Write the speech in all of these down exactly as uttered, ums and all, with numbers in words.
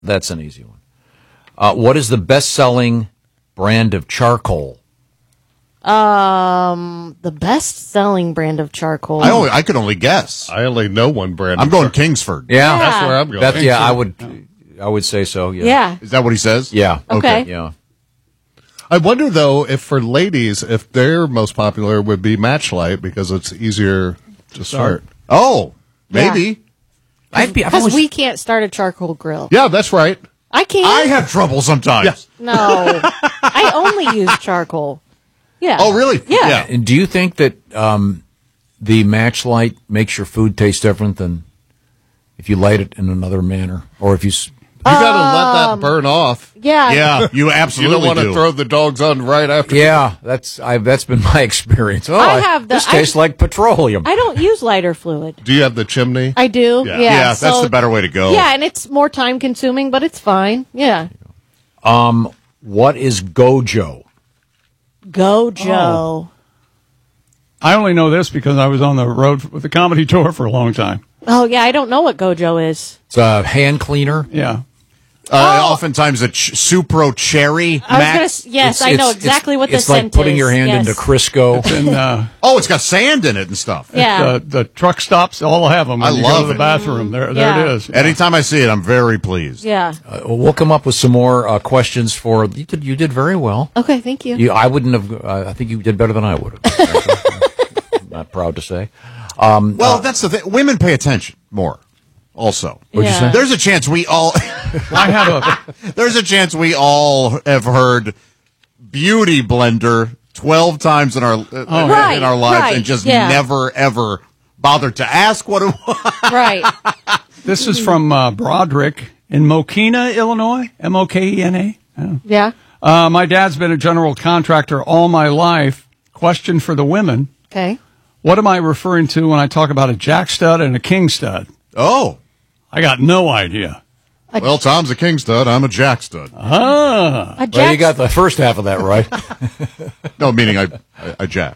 That's an easy one. Uh, what is the best-selling brand of charcoal? Um, the best-selling brand of charcoal. I only, I could only guess. I only know one brand. I'm going Kingsford. Yeah, That's where I'm going. That's, yeah, I would, I would say so. Yeah. Yeah. Is that what he says? Yeah. Okay. Yeah. I wonder, though, if for ladies, if their most popular would be Matchlight because it's easier to start. Oh, maybe. I'd be. I've Because always, we can't start a charcoal grill. Yeah, that's right. I can. I have trouble sometimes. Yeah. No. I only use charcoal. Yeah. Oh, really? Yeah. And do you think that um, the matchlight makes your food taste different than if you light it in another manner, or if you? s- You got to let that burn off. Yeah. Yeah, you You absolutely don't want to do. throw the dogs on right after. Yeah, that's I. That's been my experience. Oh, I have the- This I- tastes like petroleum. I don't use lighter fluid. Do you have the chimney? I do. Yeah. Yeah. yeah, that's so- the better way to go. Yeah, and it's more time consuming, but it's fine. Yeah. What is Gojo? Go, Joe. I only know this because I was on the road with the comedy tour for a long time. Oh, yeah, I don't know what Gojo is. It's a hand cleaner. Yeah. Uh, Oftentimes a ch- Supro Cherry. I was Mac. gonna s- yes, It's- I know it's- exactly it's- what the It's like scent putting is. your hand Yes. into Crisco. And uh, Oh, it's got sand in it and stuff. Yeah. the, the truck stops all have them. When I you love go to the it. bathroom. There, Yeah. there it is. Anytime I see it, I'm very pleased. Yeah. Uh, we'll come up with some more uh, questions for you. Did you did very well. Okay, thank you. You, I wouldn't have. Uh, I think you did better than I would have. Not proud to say. Um, Well, that's the thing. Women pay attention more. Also, What'd you Yeah. say? There's a chance we all. I had a. There's a chance we all have heard beauty blender twelve times in our uh, Right, in our lives right, and just yeah. never ever bothered to ask what it was. Right. This is from uh, Broderick in Mokena, Illinois. M O K E N A. Yeah. Yeah. Uh, my dad's been a general contractor all my life. Question for the women. Okay. What am I referring to when I talk about a jack stud and a king stud? Oh, I got no idea. well, Tom's a king stud. I'm a jack stud. Ah. A well, you jack- got the first half of that right. No, meaning I, I, I jack.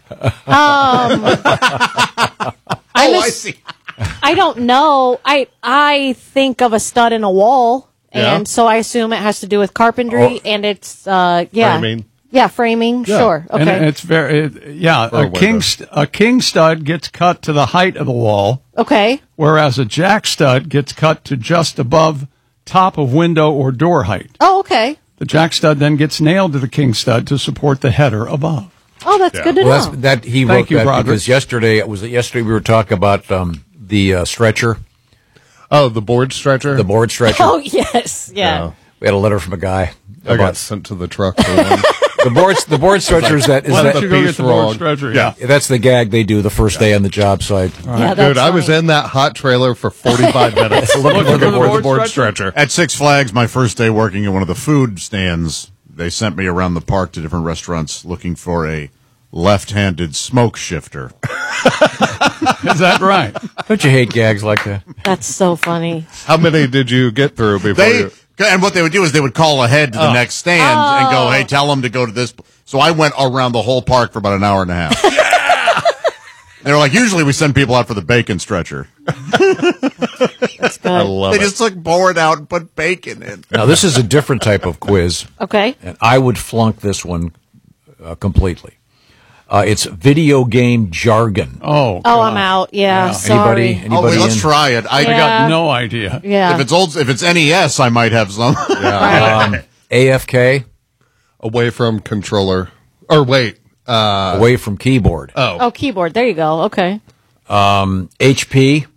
I, Oh, was- I see. I don't know. I I think of a stud in a wall, Yeah. and so I assume it has to do with carpentry, Oh. and it's uh yeah Framing. yeah framing Yeah. sure And okay it's very, it, yeah, Or a king, st- a king stud gets cut to the height of the wall, okay whereas a jack stud gets cut to just above top of window or door height. oh okay The jack stud then gets nailed to the king stud to support the header above. oh that's good to Well, know. that's, that he Thank wrote you, that Broderick. because yesterday was it yesterday we were talking about um, the uh, stretcher, Oh, the board stretcher. the board stretcher. Oh yes yeah. We had a letter from a guy I got about sent to the truck for one. the board. The board stretcher is that is Why that don't you go piece get the board wrong. stretcher? Yeah. that's the gag they do the first day on the job site. Yeah, Dude, that's I was funny. in that hot trailer for forty-five minutes. Looking for the board board stretcher? stretcher. At Six Flags, my first day working in one of the food stands, they sent me around the park to different restaurants looking for a left-handed smoke shifter. Is that right? Don't you hate gags like that? That's so funny. How many did you get through before They you? and what they would do is they would call ahead to the next stand and go, "Hey, tell them to go to this." So I went around the whole park for about an hour and a half. Yeah. They were like, "Usually we send people out for the bacon stretcher." That's I good. love They it. just took board out and put bacon in. Now this is a different type of quiz, Okay. and I would flunk this one uh, completely. Uh, it's video game jargon. Oh, Oh, God. I'm out. Yeah. Sorry. Anybody? Oh, wait, Anybody let's in? try it. I I Yeah. got no idea. Yeah. if it's old, if it's N E S, I might have some. Right. Um, A F K, Away from controller. Or wait. Uh, away from keyboard. oh. Oh, keyboard. There you go. Okay. H P,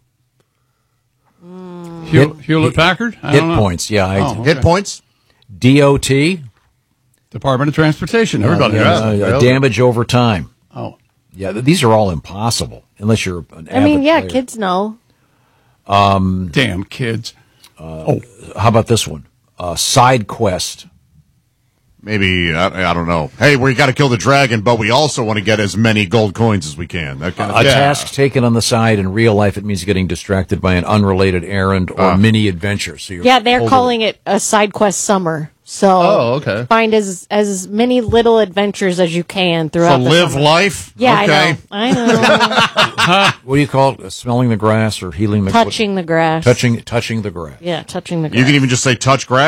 Hew- Hewlett Packard? I hit don't know. points. Yeah, I, Oh. Hit points. D O T, Department of Transportation. Everybody uh, knows. uh, yeah. damage over time. Oh. Yeah, th- these are all impossible unless you're an I mean, avid yeah, player. kids know. Damn kids. How about this one? Uh, side quest. Maybe I, I don't know. Hey, we got to kill the dragon, but we also want to get as many gold coins as we can. That kind of A thing. task taken on the side. In real life, it means getting distracted by an unrelated errand or Ah. mini adventure. So you're Yeah, they're pulled calling it a side quest summer. So Oh, okay. find as as many little adventures as you can So throughout the live summer. life. Yeah, Okay. I know. I know. What do you call it? Uh, Smelling the grass or healing the touching the grass. touching touching the grass. Yeah, touching the grass. You can even just say touch grass.